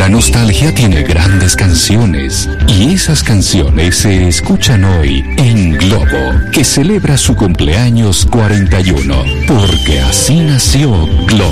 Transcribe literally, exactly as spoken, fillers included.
La nostalgia tiene grandes canciones y esas canciones se escuchan hoy en Globo, que celebra su cumpleaños cuarenta y uno, porque así nació Globo.